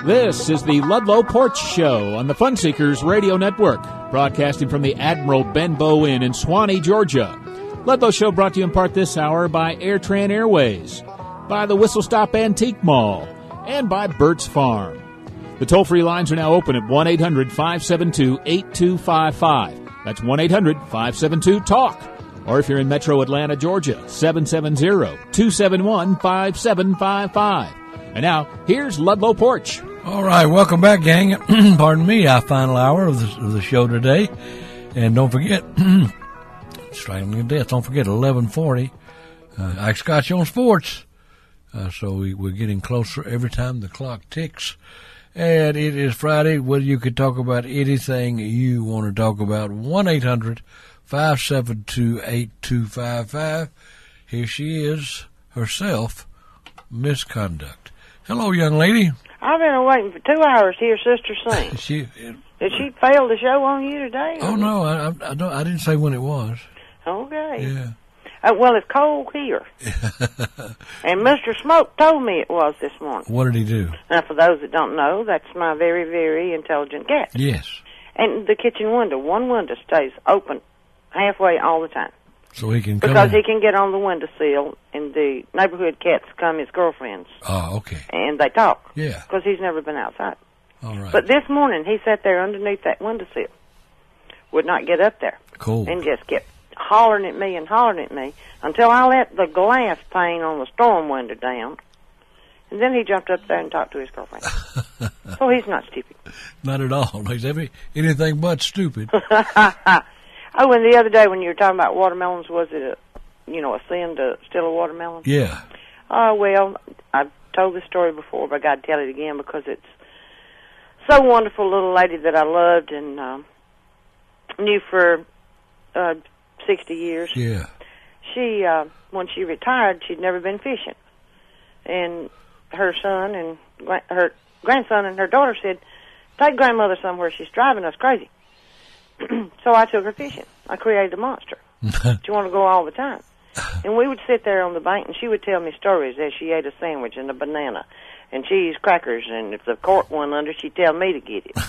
This is the Ludlow Porch Show on the Fun Seekers Radio Network, broadcasting from the Admiral Benbow Inn in Swanee, Georgia. Ludlow Show brought to you in part this hour by AirTran Airways, by the Whistle Stop Antique Mall, and by Burt's Farm. The toll-free lines are now open at 1-800-572-8255. That's 1-800-572-TALK. Or if you're in Metro Atlanta, Georgia, 770-271-5755. And now, here's Ludlow Porch. All right, welcome back, gang. Pardon me, our final hour of the show today. And don't forget, striking me to death, don't forget, 11:40, Ike Scotch on Sports. So we're getting closer every time the clock ticks. And it is Friday. Well, you could talk about anything you want to talk about. 1-800-572-8255. Here she is, herself, Misconduct. Hello, young lady. I've been waiting for 2 hours to hear Sister sing. Did she fail the show on you today? Oh, no, I didn't say when it was. Okay. Yeah. Well, it's cold here. And Mr. Smoke told me it was this morning. What did he do? Now, for those that don't know, that's my very, very intelligent cat. Yes. And the kitchen window, one window stays open halfway all the time. So he can come Because in. he can get on the windowsill, and the neighborhood cats come his girlfriends. Oh, okay. And they talk. Yeah. Because he's never been outside. All right. But this morning, he sat there underneath that windowsill. Would not get up there. Cold. And just kept hollering at me until I let the glass pane on the storm window down. And then he jumped up there and talked to his girlfriend. So he's not stupid. Not at all. He's anything but stupid. Oh, and the other day when you were talking about watermelons, was it a sin to steal a watermelon? Yeah. Well, I've told this story before, but I got to tell it again because it's so wonderful. Little lady that I loved and knew for 60 years. Yeah. She, when she retired, she'd never been fishing, and her son and her grandson and her daughter said, "Take grandmother somewhere. She's driving us crazy." So I took her fishing. I created a monster. She wanted to go all the time. And we would sit there on the bank, and she would tell me stories as she ate a sandwich and a banana and cheese crackers, and if the cork went under, she'd tell me to get it.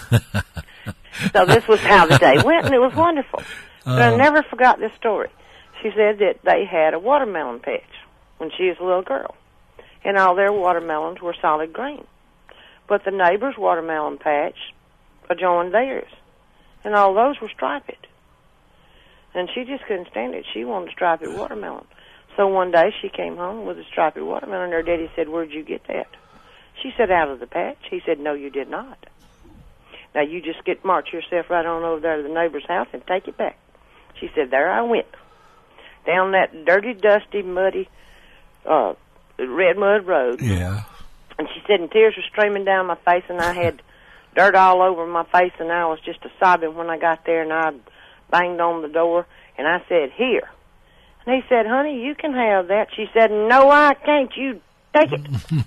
So this was how the day went, and it was wonderful. But I never forgot this story. She said that they had a watermelon patch when she was a little girl, and all their watermelons were solid green. But the neighbor's watermelon patch adjoined theirs, and all those were striped. And she just couldn't stand it. She wanted a striped watermelon. So one day she came home with a striped watermelon, and her daddy said, "Where'd you get that?" She said, "Out of the patch." He said, "No, you did not. Now you just march yourself right on over there to the neighbor's house and take it back." She said, "There I went, down that dirty, dusty, muddy, red mud road." Yeah. And she said, and tears were streaming down my face, and I had dirt all over my face, and I was just a-sobbing when I got there, and I banged on the door, and I said, "Here." And he said, "Honey, you can have that." She said, "No, I can't. You take it."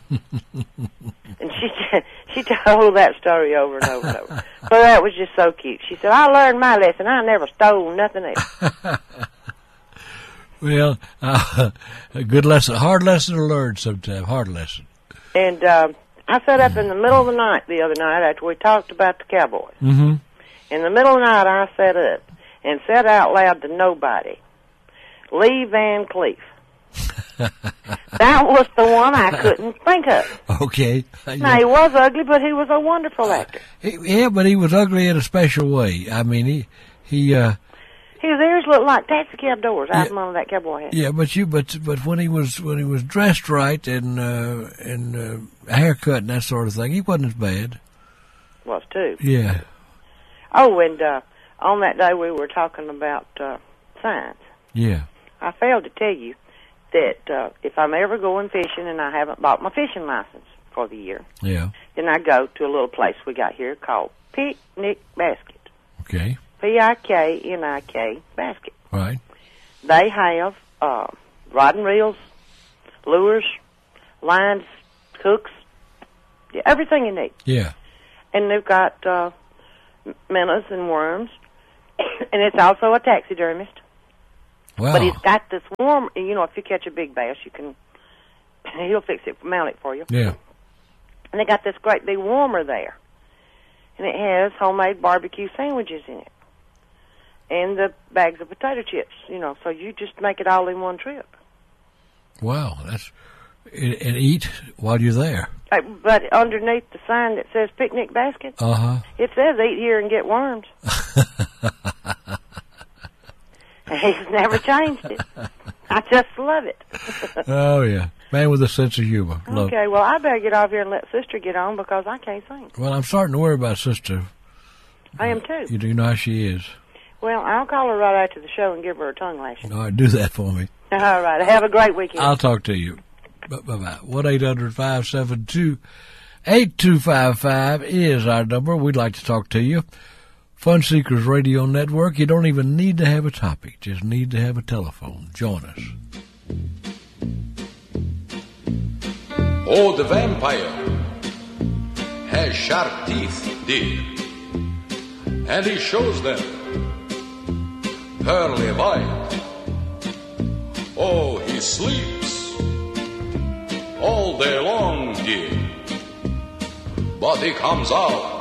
And she told that story over and over and over. But that was just so cute. She said, "I learned my lesson. I never stole nothing else." Well, a good lesson, hard lesson to learn sometimes, hard lesson. And I sat up in the middle of the night the other night after we talked about the Cowboys. Mm-hmm. In the middle of the night, I sat up and said out loud to nobody, "Lee Van Cleef." That was the one I couldn't think of. Okay. Now, he was ugly, but he was a wonderful actor. Yeah, but he was ugly in a special way. I mean, he His ears looked like taxi cab doors out from under that cowboy hat. Yeah, but when he was dressed right and haircut and that sort of thing, he wasn't as bad. Was too. Yeah. Oh, and on that day we were talking about signs. Yeah. I failed to tell you that if I'm ever going fishing and I haven't bought my fishing license for the year, yeah, then I go to a little place we got here called Picnic Basket. Okay. P-I-K-N-I-K Basket. Right. They have rod and reels, lures, lines, hooks, everything you need. Yeah. And they've got minnows and worms, and it's also a taxidermist. Wow. But he's got this worm, if you catch a big bass, he'll fix it, mount it for you. Yeah. And they got this great big warmer there. And it has homemade barbecue sandwiches in it. And the bags of potato chips, so you just make it all in one trip. Wow, and eat while you're there. But underneath the sign that says picnic basket, it says eat here and get worms. He's never changed it. I just love it. Oh, yeah. Man with a sense of humor. Okay, well, I better get off here and let Sister get on because I can't sing. Well, I'm starting to worry about Sister. I am too. You do know how she is. Well, I'll call her right after the show and give her a tongue lashing. All right, do that for me. All right, have a great weekend. I'll talk to you. Bye-bye. 1-800-572-8255 is our number. We'd like to talk to you. Fun Seekers Radio Network. You don't even need to have a topic. Just need to have a telephone. Join us. Oh, the vampire has sharp teeth, dear, and he shows them pearly white. Oh, he sleeps all day long, dear, but he comes out